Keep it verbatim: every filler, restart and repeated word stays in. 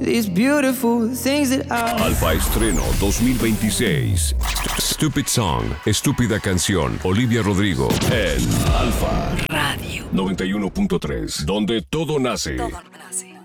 these beautiful things that I... Alfa Estreno dos mil veintiséis. Stupid Song, Estúpida Canción, Olivia Rodrigo en Alfa Radio noventa y uno punto tres, donde todo nace. Todo nace.